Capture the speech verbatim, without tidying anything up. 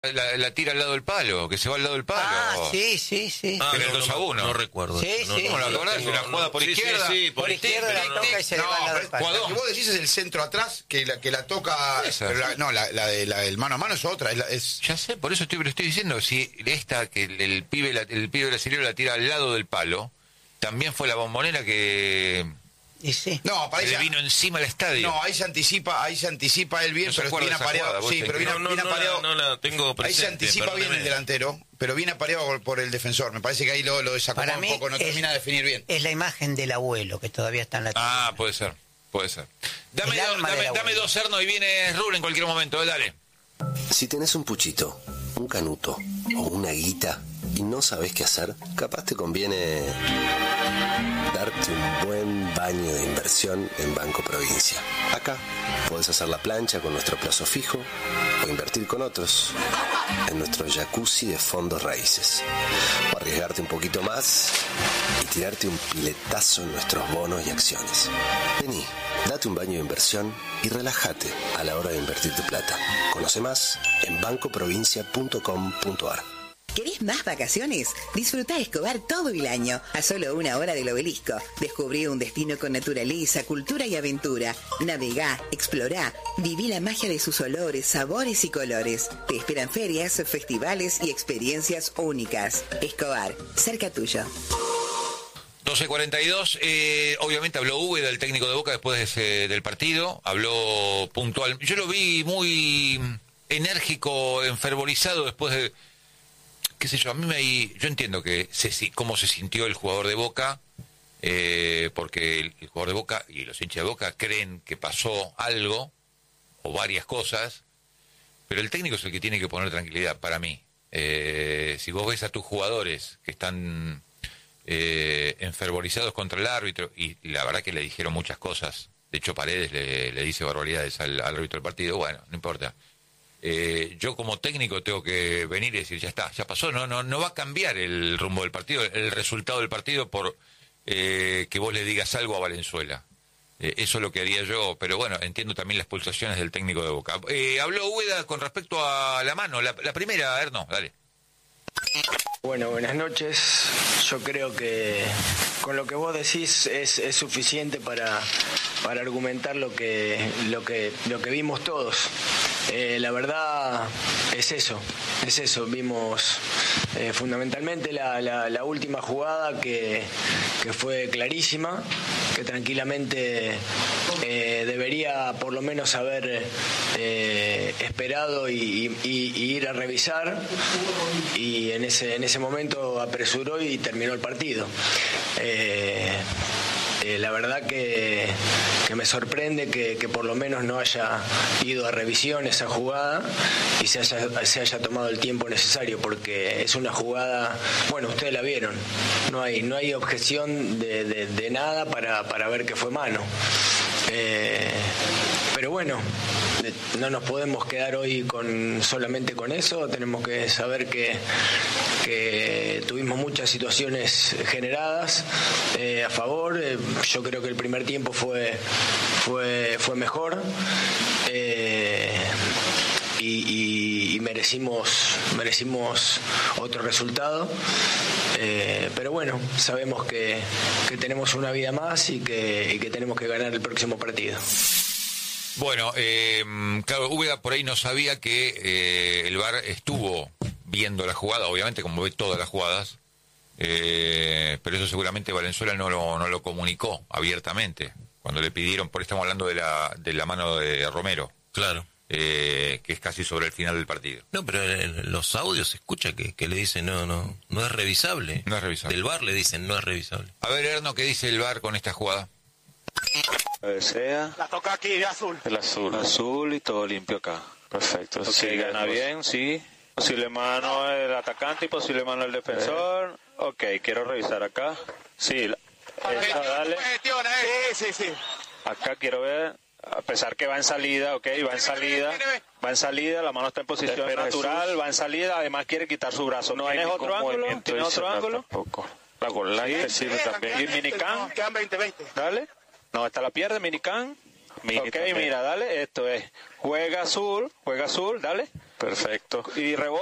La, la tira al lado del palo, que se va al lado del palo. Ah, sí, sí, sí. Ah, en el no, dos a uno. No, no recuerdo. Sí, no, sí. no, ¿Cómo la no, acordás? tengo, Una jugada no, por sí, izquierda. Sí, sí, Por por izquierda la toca y se le va al lado del palo. Jugador. Lo que vos decís es el centro atrás, que la, que la toca... Pero la, no, la, la, de, la del mano a mano es otra. Es, la, es... Ya sé, por eso estoy, pero estoy diciendo, si esta, que el, el pibe la, el pibe brasileño la tira al lado del palo, también fue la Bombonera que... Y sí. No, para que le ella... vino encima al estadio. No, ahí se anticipa, ahí se anticipa él bien, No se pero acuerda viene esa apareado. jugada, vos Sí, te pero viene, No, no, viene no, apareado. la, no la tengo presente. Ahí se anticipa bien perdóneme. el delantero, pero viene apareado por, por el defensor. Me parece que ahí lo, lo desacomoda Para un mí poco, no es- termina de definir bien. Es la imagen del abuelo que todavía está en la Ah, tribuna. puede ser, puede ser. Dame, El do- alma dame, del dame abuelo. dos cernos y viene Rubén en cualquier momento, eh, dale. Si tenés un puchito, un canuto o una guita y no sabés qué hacer, capaz te conviene darte un buen baño de inversión en Banco Provincia. Acá podés hacer la plancha con nuestro plazo fijo o invertir con otros en nuestro jacuzzi de fondos raíces. O arriesgarte un poquito más y tirarte un piletazo en nuestros bonos y acciones. Vení, date un baño de inversión y relájate a la hora de invertir tu plata. Conoce más en banco provincia punto com punto ar. ¿Querés más vacaciones? Disfruta Escobar todo el año, a solo una hora del Obelisco. Descubrí un destino con naturaleza, cultura y aventura. Navegá, explorá, viví la magia de sus olores, sabores y colores. Te esperan ferias, festivales y experiencias únicas. Escobar, cerca tuyo. doce cuarenta y dos, eh, obviamente habló Úbeda, el técnico de Boca, después eh, del partido, habló puntual. Yo lo vi muy enérgico, enfervorizado después de, qué sé yo, a mí me, yo entiendo que se, si- cómo se sintió el jugador de Boca, eh, porque el, el jugador de Boca y los hinchas de Boca creen que pasó algo, o varias cosas, pero el técnico es el que tiene que poner tranquilidad, para mí. Eh, si vos ves a tus jugadores que están... Eh, enfervorizados contra el árbitro, y la verdad que le dijeron muchas cosas. De hecho, Paredes le, le dice barbaridades al, al árbitro del partido. Bueno, no importa. Eh, yo como técnico tengo que venir y decir, ya está, ya pasó. No, no, no va a cambiar el rumbo del partido, el resultado del partido por eh, que vos le digas algo a Valenzuela. Eh, eso es lo que haría yo, pero bueno, entiendo también las pulsaciones del técnico de Boca. Eh, habló Úbeda con respecto a la mano, la, la primera, Erno, dale. Bueno, buenas noches. Yo creo que con lo que vos decís es, es suficiente para, para argumentar lo que, lo que, lo que vimos todos. Eh, la verdad es eso, es eso. Vimos eh, fundamentalmente la, la, la última jugada que, que fue clarísima, que tranquilamente eh, debería por lo menos haber eh, esperado y, y, y ir a revisar, y en ese, en ese momento apresuró y terminó el partido. Eh, eh, la verdad que, que me sorprende que, que por lo menos no haya ido a revisión esa jugada y se haya, se haya tomado el tiempo necesario, porque es una jugada, bueno, ustedes la vieron, no hay, no hay objeción de, de, de nada para, para ver que fue mano. Eh, pero bueno, no nos podemos quedar hoy con solamente con eso. Tenemos que saber que, que tuvimos muchas situaciones generadas eh, a favor. Eh, yo creo que el primer tiempo fue fue fue mejor. Eh, Y, y, y merecimos merecimos otro resultado, eh, pero bueno, sabemos que, que tenemos una vida más y que, y que tenemos que ganar el próximo partido. Bueno, eh, claro, Úbeda por ahí no sabía que eh, el V A R estuvo viendo la jugada, obviamente como ve todas las jugadas, eh, pero eso seguramente Valenzuela no lo, no lo comunicó abiertamente cuando le pidieron, por estamos hablando de la, de la mano de Romero. Claro. Eh, que es casi sobre el final del partido. No, pero en los audios se escucha que, que le dicen no, no, no es revisable. No es revisable. Del V A R le dicen no es revisable. A ver, Erno, ¿qué dice el V A R con esta jugada? Sea La toca aquí de azul. el azul, azul y todo limpio acá. Perfecto. Ok, Si gana gracias. bien, sí. Posible mano el atacante y posible mano el defensor. Ok, quiero revisar acá. Sí, la- esta, dale. Sí, sí, sí. Acá quiero ver. A pesar que va en salida, ok, va en salida. Va en salida, la mano está en posición Espera, natural, Jesús. va en salida, además quiere quitar su brazo. No hay ¿Tienes ningún otro ángulo? movimiento ¿Tienes otro adicional ángulo? tampoco. La gola Sí, te sirve sí, también. ¿Y Minican? No, quedan veinte, veinte. Dale. No, esta la pierde, Minican. Mini ok, también. mira, dale, esto es. Juega azul, juega azul, dale. Perfecto. ¿Y rebote?